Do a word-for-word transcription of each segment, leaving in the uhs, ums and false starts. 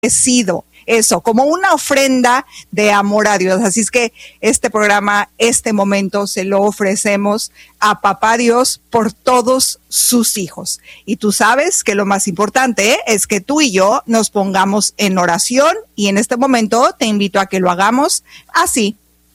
Sido eso, como una ofrenda de amor a Dios. Así es que este programa, este momento, se lo ofrecemos a Papá Dios por todos sus hijos. Y tú sabes que lo más importante es que tú y yo nos pongamos en oración, y en este momento te invito a que lo hagamos así.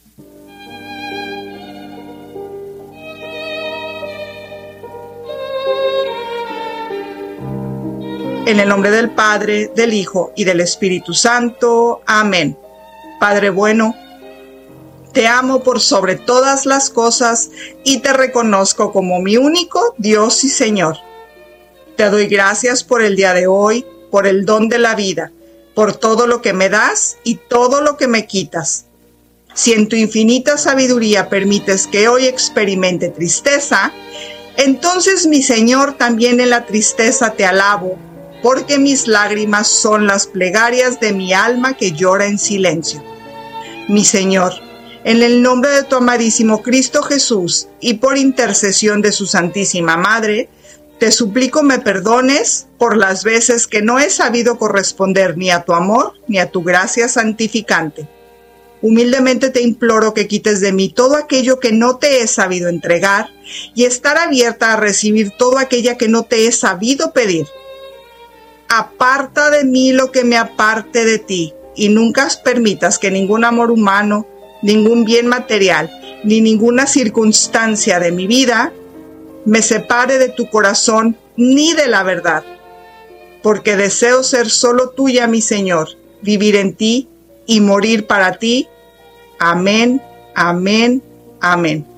En el nombre del Padre, del Hijo y del Espíritu Santo. Amén. Padre bueno, te amo por sobre todas las cosas y te reconozco como mi único Dios y Señor. Te doy gracias por el día de hoy, por el don de la vida, por todo lo que me das y todo lo que me quitas. Si en tu infinita sabiduría permites que hoy experimente tristeza, entonces, mi Señor, también en la tristeza te alabo, porque mis lágrimas son las plegarias de mi alma que llora en silencio. Mi Señor, en el nombre de tu amadísimo Cristo Jesús y por intercesión de su Santísima Madre, te suplico me perdones por las veces que no he sabido corresponder ni a tu amor ni a tu gracia santificante. Humildemente te imploro que quites de mí todo aquello que no te he sabido entregar y estar abierta a recibir todo aquello que no te he sabido pedir. Aparta de mí lo que me aparte de ti, y nunca permitas que ningún amor humano, ningún bien material, ni ninguna circunstancia de mi vida me separe de tu corazón ni de la verdad, porque deseo ser solo tuya, mi Señor, vivir en ti y morir para ti. Amén, amén, amén.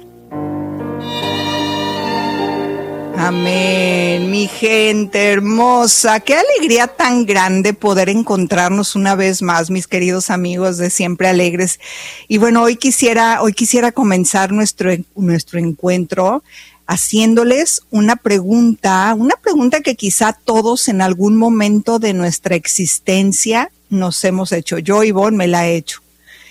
Amén, mi gente hermosa. Qué alegría tan grande poder encontrarnos una vez más, mis queridos amigos de Siempre Alegres. Y bueno, hoy quisiera, hoy quisiera comenzar nuestro, nuestro encuentro haciéndoles una pregunta, una pregunta que quizá todos en algún momento de nuestra existencia nos hemos hecho. Yo, Ivonne, me la he hecho.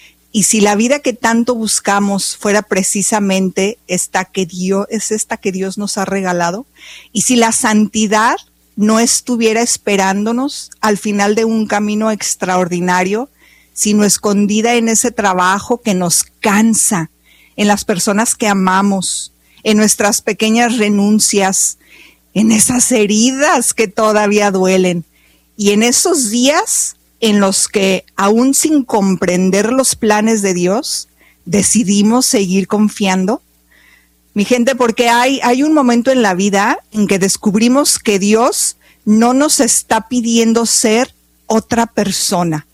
Y si la vida que tanto buscamos fuera precisamente esta que Dios, es esta que Dios nos ha regalado, y si la santidad no estuviera esperándonos al final de un camino extraordinario, sino escondida en ese trabajo que nos cansa, en las personas que amamos, en nuestras pequeñas renuncias, en esas heridas que todavía duelen, y en esos días en los que, aún sin comprender los planes de Dios, decidimos seguir confiando. Mi gente, porque hay, hay un momento en la vida en que descubrimos que Dios no nos está pidiendo ser otra persona.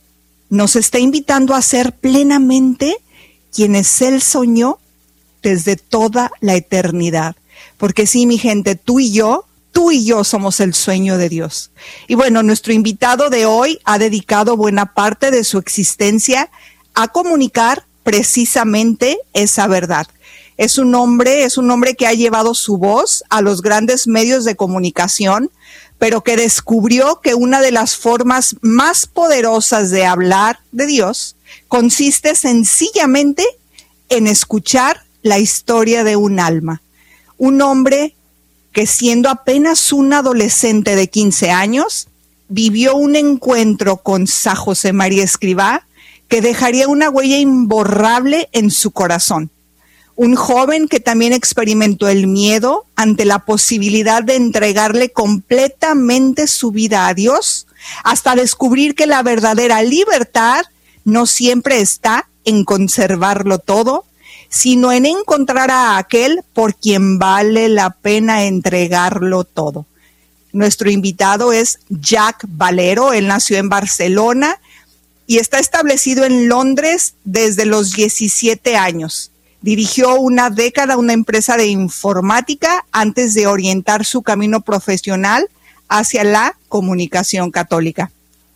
Nos está invitando a ser plenamente quienes Él soñó desde toda la eternidad. Porque sí, mi gente, tú y yo, Tú y yo somos el sueño de Dios. Y bueno, nuestro invitado de hoy ha dedicado buena parte de su existencia a comunicar precisamente esa verdad. Es un hombre, es un hombre que ha llevado su voz a los grandes medios de comunicación, pero que descubrió que una de las formas más poderosas de hablar de Dios consiste sencillamente en escuchar la historia de un alma. Un hombre que siendo apenas un adolescente de quince años, vivió un encuentro con San José María Escrivá que dejaría una huella imborrable en su corazón. Un joven que también experimentó el miedo ante la posibilidad de entregarle completamente su vida a Dios, hasta descubrir que la verdadera libertad no siempre está en conservarlo todo, sino en encontrar a aquel por quien vale la pena entregarlo todo. Nuestro invitado es Jack Valero. Él nació en Barcelona y está establecido en Londres desde los diecisiete años. Dirigió una década una empresa de informática antes de orientar su camino profesional hacia la comunicación católica.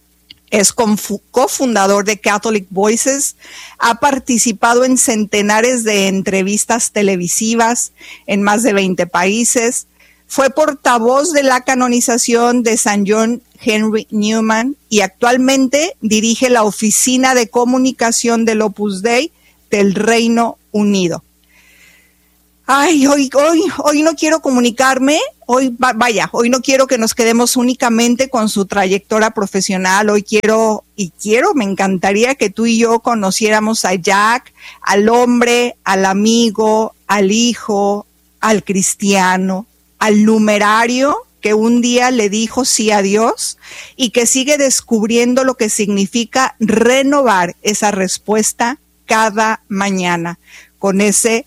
Es cofundador de Catholic Voices, ha participado en centenares de entrevistas televisivas en más de veinte países, fue portavoz de la canonización de San John Henry Newman y actualmente dirige la oficina de comunicación del Opus Dei del Reino Unido. Ay, hoy, hoy, hoy no quiero comunicarme, hoy, vaya, hoy no quiero que nos quedemos únicamente con su trayectoria profesional, hoy quiero, y quiero, me encantaría que tú y yo conociéramos a Jack, al hombre, al amigo, al hijo, al cristiano, al numerario, que un día le dijo sí a Dios y que sigue descubriendo lo que significa renovar esa respuesta cada mañana, con ese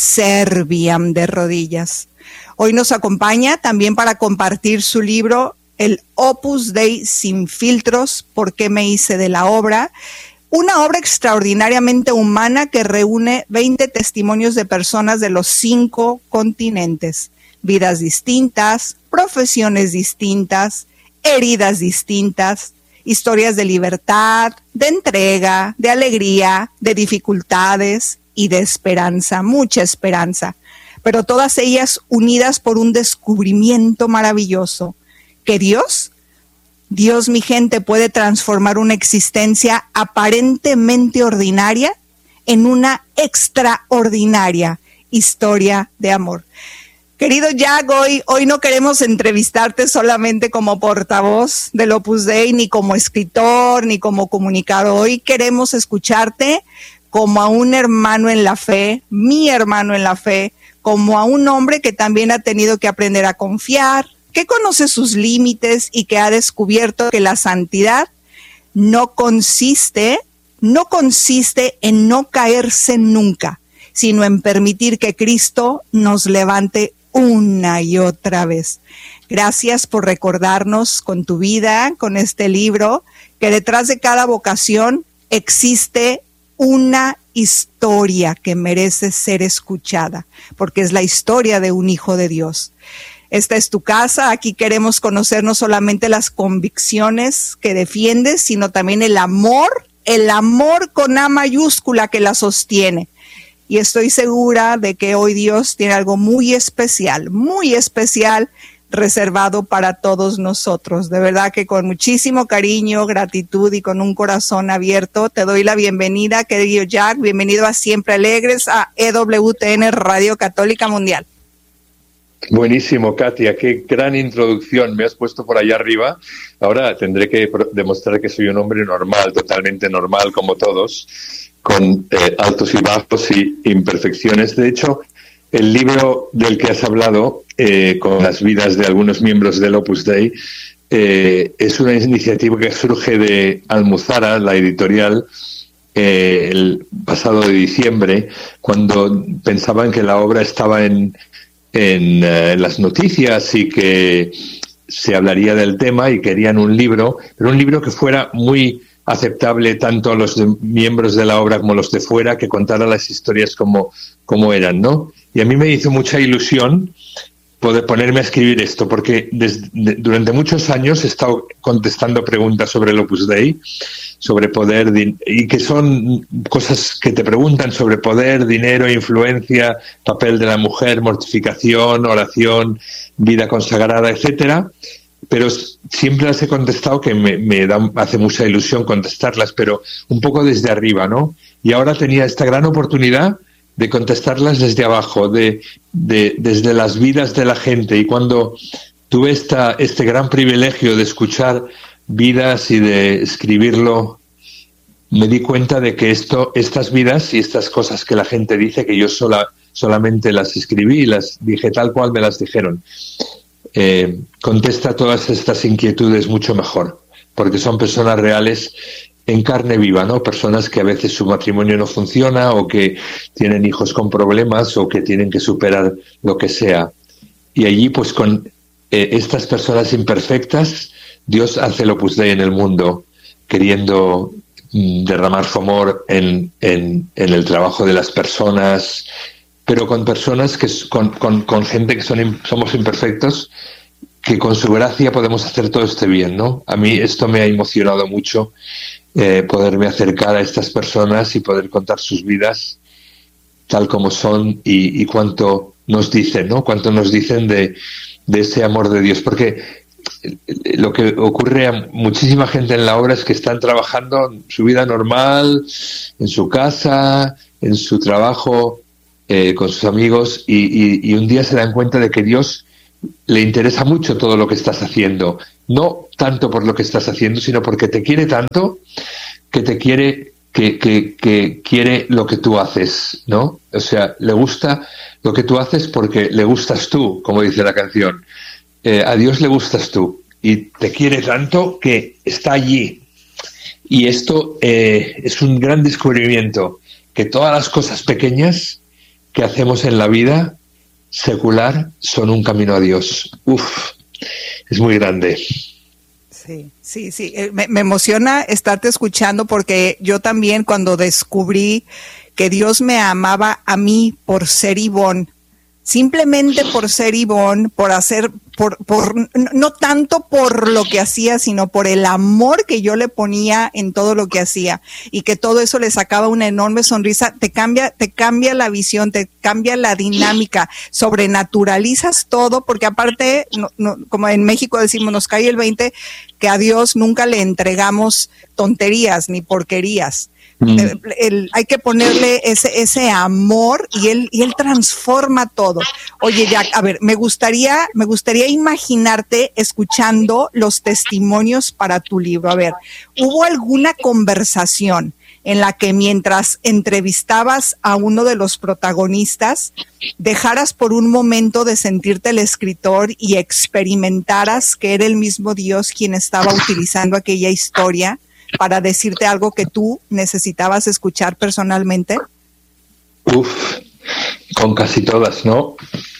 Serviam de rodillas. Hoy nos acompaña también para compartir su libro, el Opus Dei sin filtros, ¿por qué me hice de la obra? Una obra extraordinariamente humana que reúne veinte testimonios de personas de los cinco continentes, vidas distintas, profesiones distintas, heridas distintas, historias de libertad, de entrega, de alegría, de dificultades y de esperanza, mucha esperanza, pero todas ellas unidas por un descubrimiento maravilloso, que Dios, Dios, mi gente, puede transformar una existencia aparentemente ordinaria en una extraordinaria historia de amor. Querido Jack, hoy, hoy no queremos entrevistarte solamente como portavoz del Opus Dei, ni como escritor, ni como comunicador. Hoy queremos escucharte como a un hermano en la fe, mi hermano en la fe, como a un hombre que también ha tenido que aprender a confiar, que conoce sus límites y que ha descubierto que la santidad no consiste, no consiste en no caerse nunca, sino en permitir que Cristo nos levante una y otra vez. Gracias por recordarnos con tu vida, con este libro, que detrás de cada vocación existe una historia que merece ser escuchada, porque es la historia de un hijo de Dios. Esta es tu casa, aquí queremos conocer no solamente las convicciones que defiendes, sino también el amor, el amor con A mayúscula que la sostiene. Y estoy segura de que hoy Dios tiene algo muy especial, muy especial, reservado para todos nosotros. De verdad que con muchísimo cariño, gratitud y con un corazón abierto te doy la bienvenida, querido Jack. Bienvenido a Siempre Alegres, a E W T N Radio Católica Mundial. Buenísimo, Katia, qué gran introducción me has puesto por allá arriba. Ahora tendré que demostrar que soy un hombre normal, totalmente normal como todos, con eh, altos y bajos y imperfecciones. De hecho, el libro del que has hablado, eh, con las vidas de algunos miembros del Opus Dei, eh, es una iniciativa que surge de Almuzara, la editorial, eh, el pasado de diciembre, cuando pensaban que la obra estaba en, en, eh, en las noticias y que se hablaría del tema y querían un libro, pero un libro que fuera muy aceptable tanto a los de, miembros de la obra como a los de fuera, que contara las historias como, como eran, ¿no? Y a mí me hizo mucha ilusión poder ponerme a escribir esto, porque desde, de, durante muchos años he estado contestando preguntas sobre el Opus Dei, sobre poder, y que son cosas que te preguntan sobre poder, dinero, influencia, papel de la mujer, mortificación, oración, vida consagrada, etcétera. Pero siempre las he contestado, que me, me da, hace mucha ilusión contestarlas, pero un poco desde arriba, ¿no? Y ahora tenía esta gran oportunidad de contestarlas desde abajo, de, de desde las vidas de la gente. Y cuando tuve esta, este gran privilegio de escuchar vidas y de escribirlo, me di cuenta de que esto, estas vidas y estas cosas que la gente dice, que yo sola, solamente las escribí y las dije tal cual me las dijeron, eh, contesta todas estas inquietudes mucho mejor, porque son personas reales en carne viva, ¿no? Personas que a veces su matrimonio no funciona, o que tienen hijos con problemas, o que tienen que superar lo que sea. Y allí, pues con eh, estas personas imperfectas, Dios hace el Opus Dei en el mundo, queriendo mm, derramar su amor en, en, en el trabajo de las personas, pero con personas que con, con, con gente que son somos imperfectos, que con su gracia podemos hacer todo este bien, ¿no? A mí esto me ha emocionado mucho, eh, poderme acercar a estas personas y poder contar sus vidas tal como son, y, y cuánto nos dicen, ¿no? Cuánto nos dicen de, de ese amor de Dios, porque lo que ocurre a muchísima gente en la obra es que están trabajando en su vida normal, en su casa, en su trabajo eh, con sus amigos y, y, y un día se dan cuenta de que Dios le interesa mucho todo lo que estás haciendo, no tanto por lo que estás haciendo, sino porque te quiere tanto que te quiere, que, que, que quiere lo que tú haces, ¿no? O sea, le gusta lo que tú haces porque le gustas tú, como dice la canción. Eh, a Dios le gustas tú y te quiere tanto que está allí. Y esto eh, es un gran descubrimiento, que todas las cosas pequeñas que hacemos en la vida secular son un camino a Dios. Uf, es muy grande. Sí, sí, sí. Me, me emociona estarte escuchando porque yo también cuando descubrí que Dios me amaba a mí por ser Ivonne, simplemente por ser Ivonne, por hacer, por, por, no tanto por lo que hacía, sino por el amor que yo le ponía en todo lo que hacía y que todo eso le sacaba una enorme sonrisa, te cambia, te cambia la visión, te cambia la dinámica, sobrenaturalizas todo, porque aparte, no, no, como en México decimos, nos cae el veinte, que a Dios nunca le entregamos tonterías ni porquerías. Mm. El, el, hay que ponerle ese, ese amor y él, y él transforma todo. Oye, Jack, a ver, me gustaría, me gustaría imaginarte escuchando los testimonios para tu libro. A ver, ¿hubo alguna conversación en la que mientras entrevistabas a uno de los protagonistas, dejaras por un momento de sentirte el escritor y experimentaras que era el mismo Dios quien estaba utilizando aquella historia para decirte algo que tú necesitabas escuchar personalmente? Uf, con casi todas, ¿no?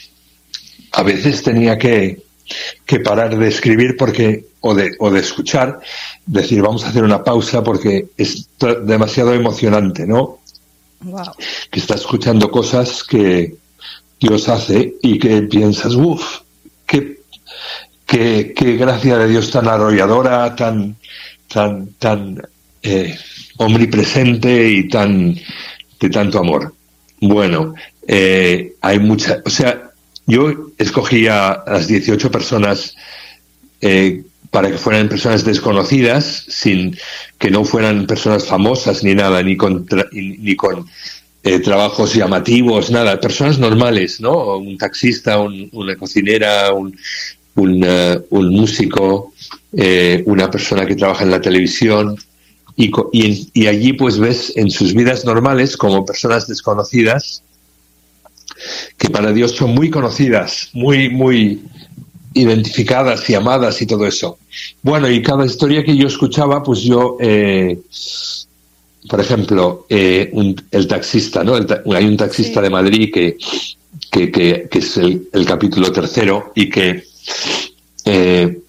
A veces tenía que, que parar de escribir porque o de, o de escuchar, decir, vamos a hacer una pausa porque es demasiado emocionante, ¿no? Wow. Que estás escuchando cosas que Dios hace y que piensas, uff, qué, qué, qué gracia de Dios tan arrolladora, tan... tan tan eh, omnipresente y tan de tanto amor. Bueno, eh, hay mucha, o sea, yo escogí a las dieciocho personas eh, para que fueran personas desconocidas, sin que no fueran personas famosas ni nada, ni con tra- ni con eh, trabajos llamativos, nada, personas normales, ¿no? Un taxista, un, una cocinera, un un, uh, un músico, eh, una persona que trabaja en la televisión y, y, y allí pues ves en sus vidas normales como personas desconocidas que para Dios son muy conocidas, muy, muy identificadas y amadas y todo eso. Bueno, y cada historia que yo escuchaba, pues yo, eh, por ejemplo, eh, un, el taxista, ¿no? El ta- hay un taxista sí. de Madrid que, que, que, que es el, el capítulo tercero y que Eh,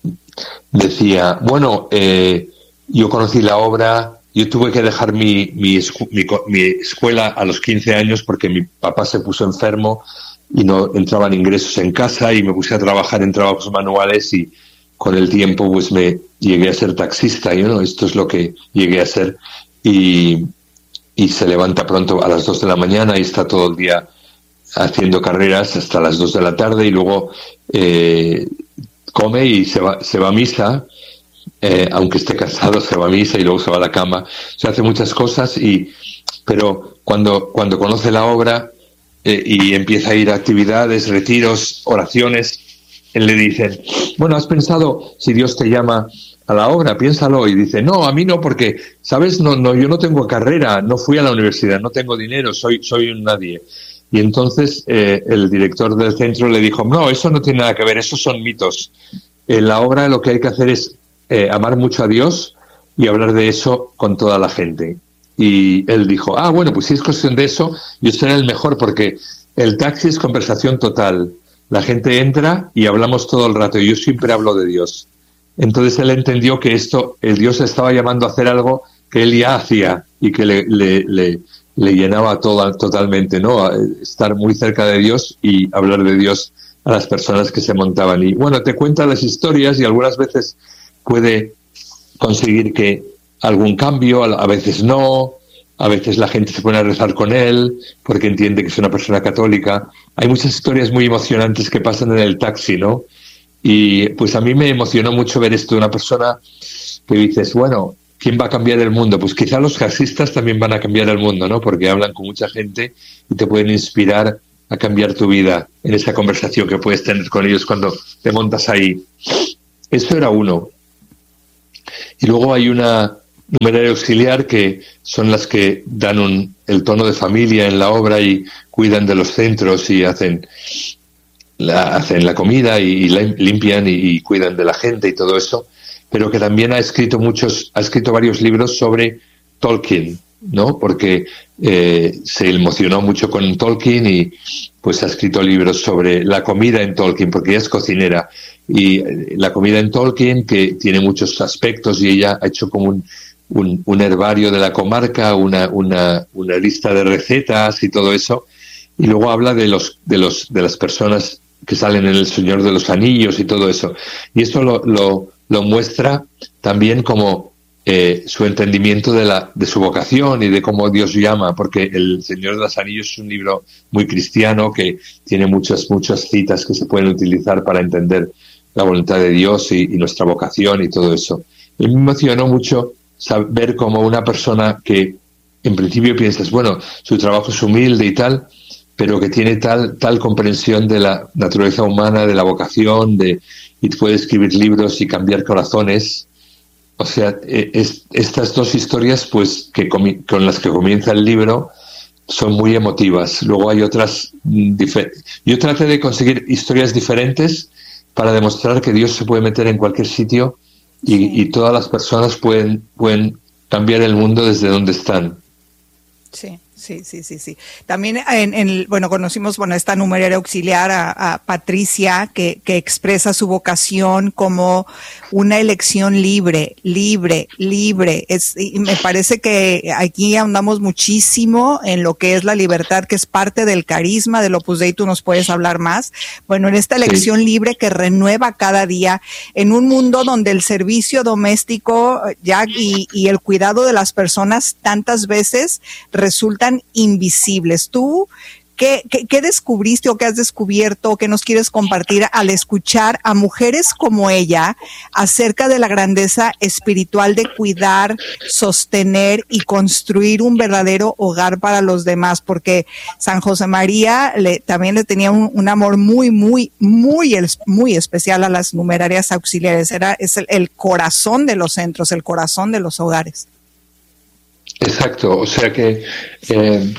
decía, bueno, eh, yo conocí la obra, yo tuve que dejar mi, mi, escu- mi, mi escuela a los quince años porque mi papá se puso enfermo y no entraban ingresos en casa y me puse a trabajar en trabajos manuales y con el tiempo pues me llegué a ser taxista, y ¿no? Esto es lo que llegué a ser y, y se levanta pronto a las dos de la mañana y está todo el día haciendo carreras hasta las dos de la tarde y luego eh, come y se va, se va a misa, eh, aunque esté cansado se va a misa y luego se va a la cama, se hace muchas cosas y pero cuando, cuando conoce la obra eh, y empieza a ir a actividades, retiros, oraciones, él le dicen, bueno, ¿has pensado si Dios te llama a la obra? Piénsalo. Y dice, no, a mí no, porque, ¿sabes? No, no, yo no tengo carrera, no fui a la universidad, no tengo dinero, soy, soy un nadie. Y entonces eh, el director del centro le dijo, no, eso no tiene nada que ver, esos son mitos. En la obra lo que hay que hacer es eh, amar mucho a Dios y hablar de eso con toda la gente. Y él dijo, ah, bueno, pues si es cuestión de eso, yo seré el mejor, porque el taxi es conversación total. La gente entra y hablamos todo el rato, y yo siempre hablo de Dios. Entonces él entendió que esto, el Dios le estaba llamando a hacer algo que él ya hacía y que le... le, le le llenaba toda, totalmente, ¿no? A estar muy cerca de Dios y hablar de Dios a las personas que se montaban. Y bueno, te cuenta las historias y algunas veces puede conseguir que algún cambio, a veces no, a veces la gente se pone a rezar con él porque entiende que es una persona católica. Hay muchas historias muy emocionantes que pasan en el taxi, ¿no? Y pues a mí me emocionó mucho ver esto de una persona que dices, bueno, ¿quién va a cambiar el mundo? Pues quizá los jazzistas también van a cambiar el mundo, ¿no? Porque hablan con mucha gente y te pueden inspirar a cambiar tu vida en esa conversación que puedes tener con ellos cuando te montas ahí. Eso era uno. Y luego hay una numeraria auxiliar que son las que dan un, el tono de familia en la obra y cuidan de los centros y hacen la, hacen la comida y, y la limpian y, y cuidan de la gente y todo eso, pero que también ha escrito muchos, ha escrito varios libros sobre Tolkien, ¿no? Porque eh, se emocionó mucho con Tolkien y pues ha escrito libros sobre la comida en Tolkien, porque ella es cocinera, y la comida en Tolkien, que tiene muchos aspectos, y ella ha hecho como un, un, un herbario de la comarca, una, una, una lista de recetas y todo eso, y luego habla de los de los de las personas que salen en El Señor de los Anillos y todo eso, y esto lo, lo, lo muestra también como eh, su entendimiento de la de su vocación y de cómo Dios llama, porque El Señor de los Anillos es un libro muy cristiano que tiene muchas muchas citas que se pueden utilizar para entender la voluntad de Dios y, y nuestra vocación y todo eso. Y me emocionó mucho saber cómo una persona que en principio piensas, bueno, su trabajo es humilde y tal, pero que tiene tal tal comprensión de la naturaleza humana, de la vocación, de y puede escribir libros y cambiar corazones. O sea, es, estas dos historias, pues, que comi- con las que comienza el libro, son muy emotivas. Luego hay otras. Difer- Yo traté de conseguir historias diferentes para demostrar que Dios se puede meter en cualquier sitio y, sí. y todas las personas pueden, pueden cambiar el mundo desde donde están. Sí. Sí, sí, sí, sí. También, en, en, bueno, conocimos, bueno, esta numeraria auxiliar a, a Patricia, que, que expresa su vocación como una elección libre, libre, libre. Es, y me parece que aquí andamos muchísimo en lo que es la libertad, que es parte del carisma del Opus Dei. Tú nos puedes hablar más. Bueno, en esta elección sí. libre que renueva cada día, en un mundo donde el servicio doméstico ya y, y el cuidado de las personas tantas veces resultan invisibles. ¿Tú qué, qué, qué descubriste o qué has descubierto o qué nos quieres compartir al escuchar a mujeres como ella acerca de la grandeza espiritual de cuidar, sostener y construir un verdadero hogar para los demás? Porque San José María le, también le tenía un, un amor muy, muy, muy, muy especial a las numerarias auxiliares. Era, es el, el corazón de los centros, el corazón de los hogares. Exacto, o sea que, eh,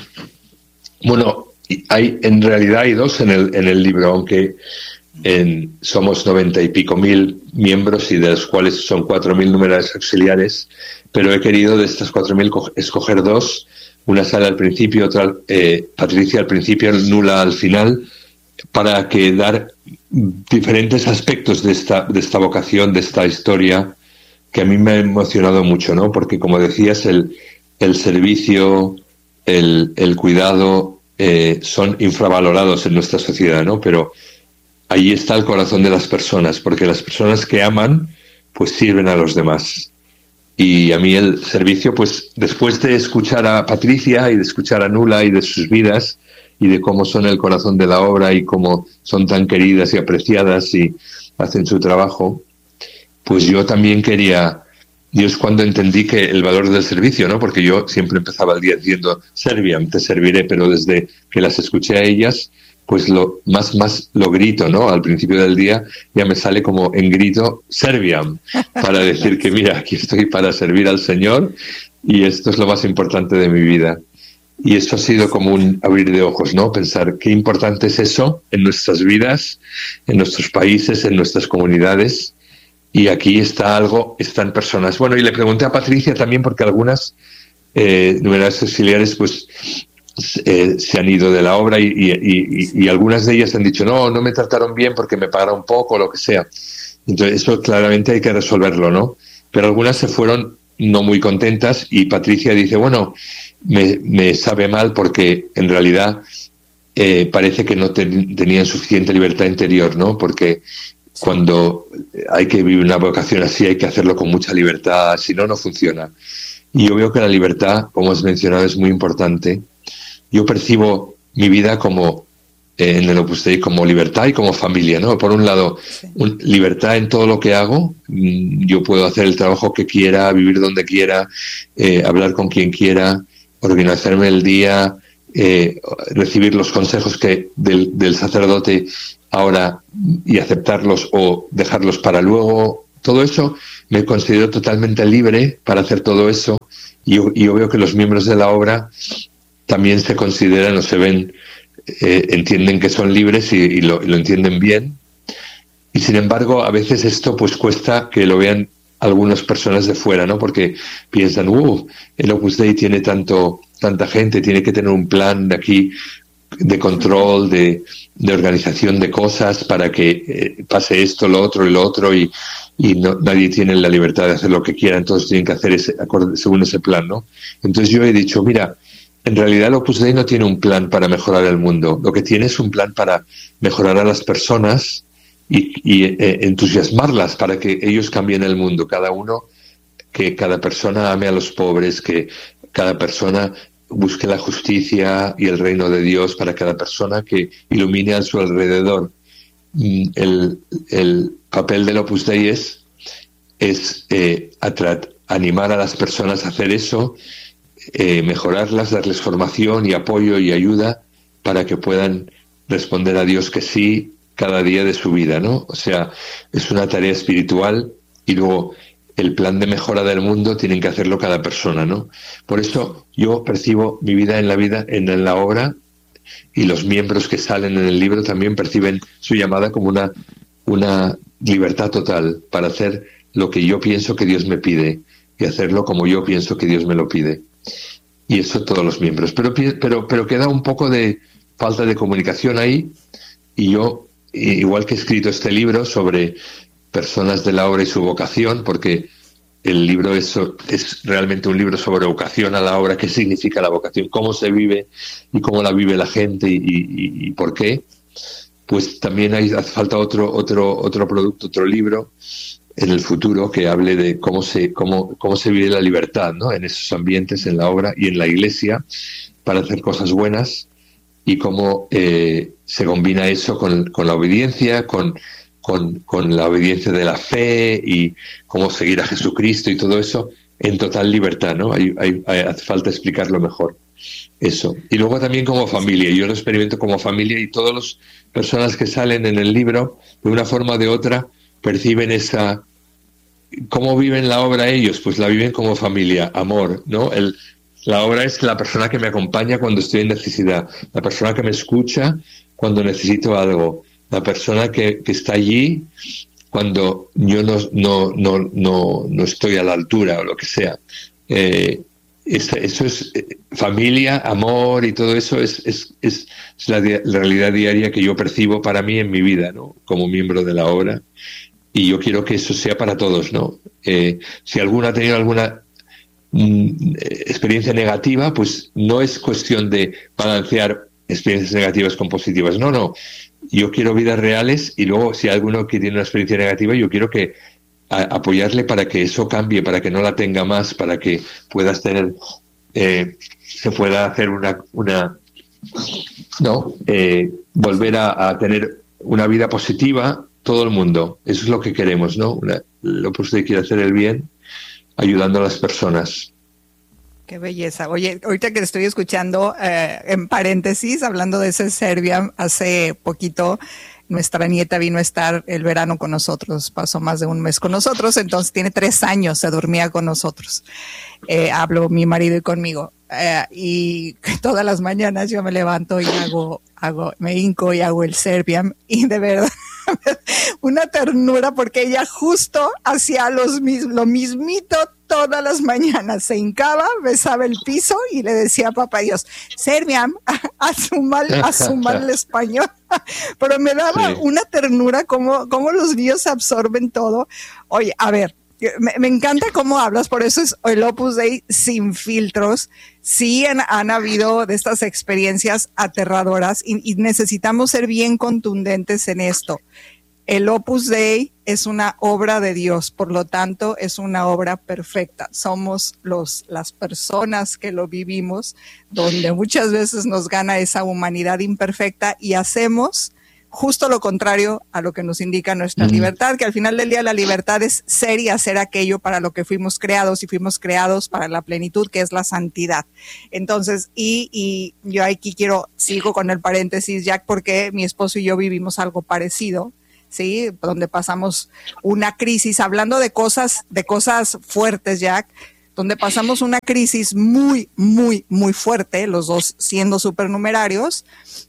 bueno, hay en realidad hay dos en el en el libro, aunque en, somos noventa y pico mil miembros y de los cuales son cuatro mil numerarias auxiliares, pero he querido de estas cuatro mil escoger dos, una sale al principio, otra eh, Patricia al principio, Nula al final, para que dar diferentes aspectos de esta de esta vocación, de esta historia, que a mí me ha emocionado mucho, ¿no? Porque como decías, el el servicio, el, el cuidado eh, son infravalorados en nuestra sociedad, ¿no? Pero ahí está el corazón de las personas, porque las personas que aman, pues sirven a los demás. Y a mí el servicio, pues después de escuchar a Patricia y de escuchar a Nula y de sus vidas y de cómo son el corazón de la obra y cómo son tan queridas y apreciadas y hacen su trabajo, pues yo también quería... Y es cuando entendí que el valor del servicio, ¿no? Porque yo siempre empezaba el día diciendo, Serviam, te serviré, pero desde que las escuché a ellas, pues lo más, más lo grito, ¿no? Al principio del día ya me sale como en grito, Serviam, para decir que mira, aquí estoy para servir al Señor y esto es lo más importante de mi vida. Y eso ha sido como un abrir de ojos, ¿no? Pensar qué importante es eso en nuestras vidas, en nuestros países, en nuestras comunidades. Y aquí está algo, están personas. Bueno, y le pregunté a Patricia también porque algunas eh, numerarias auxiliares pues eh, se han ido de la obra y, y, y, y algunas de ellas han dicho no, no me trataron bien porque me pagaron poco o lo que sea. Entonces eso claramente hay que resolverlo, ¿no? Pero algunas se fueron no muy contentas y Patricia dice, bueno, me, me sabe mal porque en realidad eh, parece que no ten, tenían suficiente libertad interior, ¿no? Porque cuando hay que vivir una vocación así hay que hacerlo con mucha libertad, si no, no funciona. Y yo veo que la libertad, como has mencionado, es muy importante. Yo percibo mi vida como en el Opus Dei como libertad y como familia, ¿no? Por un lado, sí. un, libertad en todo lo que hago. Yo puedo hacer el trabajo que quiera, vivir donde quiera, eh, hablar con quien quiera, organizarme el día, eh, recibir los consejos que del, del sacerdote ahora y aceptarlos o dejarlos para luego. Todo eso me considero totalmente libre para hacer todo eso, y yo, y yo veo que los miembros de la obra también se consideran o se ven, eh, entienden que son libres y, y, lo, y lo entienden bien. Y sin embargo, a veces esto pues cuesta que lo vean algunas personas de fuera, ¿no? Porque piensan, uh, el Opus Dei tiene tanto, tanta gente, tiene que tener un plan de aquí de control, de, de organización de cosas para que eh, pase esto, lo otro y lo otro, y, y no, nadie tiene la libertad de hacer lo que quiera, entonces tienen que hacer ese, según ese plan, ¿no? Entonces yo he dicho, mira, en realidad el Opus Dei no tiene un plan para mejorar el mundo, lo que tiene es un plan para mejorar a las personas y, y eh, entusiasmarlas para que ellos cambien el mundo, cada uno, que cada persona ame a los pobres, que cada persona busque la justicia y el reino de Dios para cada persona, que ilumine a su alrededor. El, el papel del Opus Dei es, es eh, atrat, animar a las personas a hacer eso, eh, mejorarlas, darles formación y apoyo y ayuda para que puedan responder a Dios que sí cada día de su vida, ¿no? O sea, es una tarea espiritual, y luego el plan de mejora del mundo tienen que hacerlo cada persona, ¿no? Por eso yo percibo mi vida en la vida, en, en la obra, y los miembros que salen en el libro también perciben su llamada como una, una libertad total para hacer lo que yo pienso que Dios me pide y hacerlo como yo pienso que Dios me lo pide. Y eso todos los miembros. Pero, pero, pero queda un poco de falta de comunicación ahí, y yo, igual que he escrito este libro sobre personas de la obra y su vocación, porque el libro es, es realmente un libro sobre vocación a la obra, qué significa la vocación, cómo se vive y cómo la vive la gente y, y, y por qué, pues también hay, hace falta otro, otro, otro producto, otro libro en el futuro que hable de cómo se, cómo, cómo se vive la libertad, ¿no? En esos ambientes, en la obra y en la iglesia, para hacer cosas buenas, y cómo eh, se combina eso con, con la obediencia, con Con, con la obediencia de la fe, y cómo seguir a Jesucristo y todo eso en total libertad, ¿no? Hay, hay, hay, hace falta explicarlo mejor, eso. Y luego también como familia, yo lo experimento como familia, y todas las personas que salen en el libro, de una forma o de otra, perciben esa... ¿Cómo viven la obra ellos? Pues la viven como familia, amor, ¿no? El, la obra es la persona que me acompaña cuando estoy en necesidad, la persona que me escucha cuando necesito algo, la persona que, que está allí cuando yo no, no, no, no, no estoy a la altura o lo que sea. Eh, es, eso es eh, familia, amor, y todo eso es, es, es, es la, di- la realidad diaria que yo percibo para mí en mi vida, ¿no? Como miembro de la obra. Y yo quiero que eso sea para todos, ¿no? Eh, si alguno ha tenido alguna mm, experiencia negativa, pues no es cuestión de balancear experiencias negativas con positivas. No, no. Yo quiero vidas reales, y luego si hay alguno que tiene una experiencia negativa, yo quiero que a, apoyarle para que eso cambie, para que no la tenga más, para que puedas tener, eh, se pueda hacer una, una no, eh, volver a, a tener una vida positiva, todo el mundo. Eso es lo que queremos, ¿no? Una, lo que usted quiere hacer el bien, ayudando a las personas. Qué belleza. Oye, ahorita que estoy escuchando, eh, en paréntesis, hablando de ese Serbian, hace poquito nuestra nieta vino a estar el verano con nosotros, pasó más de un mes con nosotros, entonces tiene tres años, se dormía con nosotros. Eh, hablo mi marido y conmigo. Eh, y todas las mañanas yo me levanto y hago, hago, me hinco y hago el Serbian, y de verdad, una ternura, porque ella justo hacía los mis, lo mismito todas las mañanas, se hincaba, besaba el piso y le decía a papá Dios, Serbian, a su mal, a su mal el español. Pero me daba sí. una ternura como, como los niños absorben todo. Oye, a ver, me, me encanta cómo hablas, por eso es el Opus Dei sin filtros. Sí han, han habido de estas experiencias aterradoras, y, y necesitamos ser bien contundentes en esto. el Opus Dei es una obra de Dios, por lo tanto es una obra perfecta. Somos los, las personas que lo vivimos, donde muchas veces nos gana esa humanidad imperfecta y hacemos justo lo contrario a lo que nos indica nuestra mm. libertad, que al final del día la libertad es ser y hacer aquello para lo que fuimos creados, y fuimos creados para la plenitud, que es la santidad. Entonces, y, y yo aquí quiero, sigo con el paréntesis, Jack, porque mi esposo y yo vivimos algo parecido, ¿sí? Donde pasamos una crisis, hablando de cosas, de cosas fuertes, Jack, donde pasamos una crisis muy, muy, muy fuerte, los dos siendo supernumerarios,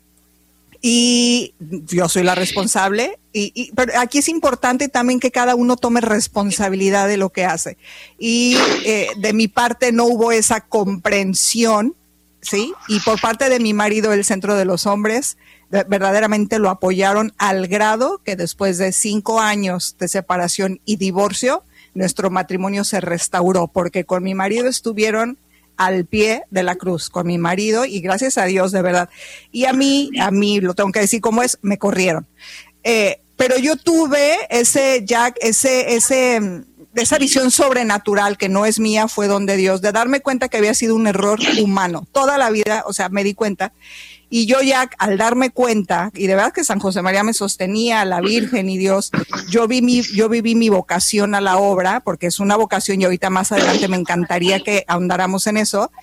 y yo soy la responsable, y, y pero aquí es importante también que cada uno tome responsabilidad de lo que hace. Y eh, de mi parte no hubo esa comprensión, ¿sí? Y por parte de mi marido, el Centro de los Hombres, de, verdaderamente lo apoyaron al grado que después de cinco años de separación y divorcio, nuestro matrimonio se restauró, porque con mi marido estuvieron al pie de la cruz, con mi marido, y gracias a Dios, de verdad. Y a mí, a mí, lo tengo que decir como es, me corrieron. Eh, pero yo tuve ese, Jack, ese, ese, esa visión sobrenatural que no es mía, fue don de Dios, de darme cuenta que había sido un error humano. Toda la vida, o sea, me di cuenta. Y yo, Jack, al darme cuenta, y de verdad que San José María me sostenía, la Virgen y Dios, yo vi mi, yo viví mi vocación a la obra, porque es una vocación, y ahorita más adelante me encantaría que ahondáramos en eso.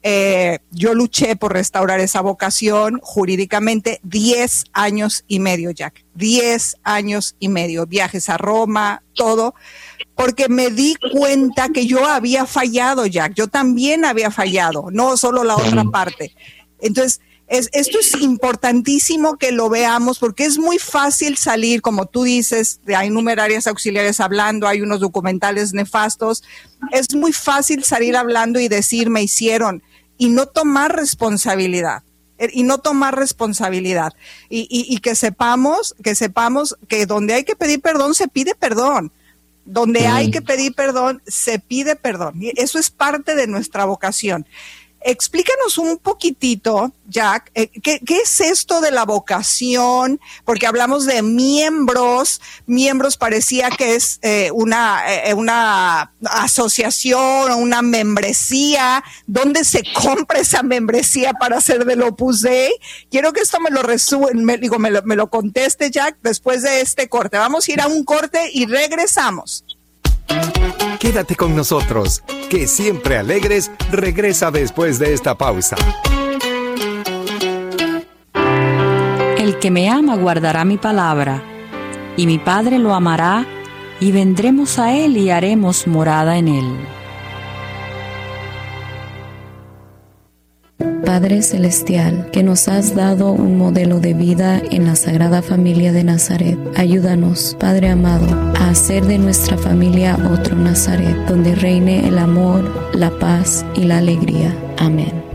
Eh, yo luché por restaurar esa vocación jurídicamente diez años y medio, Jack. diez años y medio, viajes a Roma, todo, porque me di cuenta que yo había fallado, Jack. Yo también había fallado, no solo la otra parte. Entonces, Es, esto es importantísimo que lo veamos, porque es muy fácil salir, como tú dices, hay numerarias auxiliares hablando, hay unos documentales nefastos, es muy fácil salir hablando y decir me hicieron, y no tomar responsabilidad, y no tomar responsabilidad, y, y, y que sepamos, que sepamos que donde hay que pedir perdón, se pide perdón. Donde mm. hay que pedir perdón, se pide perdón. Y eso es parte de nuestra vocación. Explícanos un poquitito, Jack, eh, ¿qué, ¿qué es esto de la vocación? Porque hablamos de miembros, miembros parecía que es eh, una, eh, una asociación o una membresía. ¿Dónde se compra esa membresía para ser del Opus Dei? Quiero que esto me lo resume, me, digo, me lo, me lo conteste, Jack, después de este corte. Vamos a ir a un corte y regresamos. Quédate con nosotros, que Siempre Alegres regresa después de esta pausa. El que me ama guardará mi palabra, y mi Padre lo amará, y vendremos a él y haremos morada en él. Padre Celestial, que nos has dado un modelo de vida en la Sagrada Familia de Nazaret, ayúdanos, Padre amado, a hacer de nuestra familia otro Nazaret, donde reine el amor, la paz y la alegría. Amén.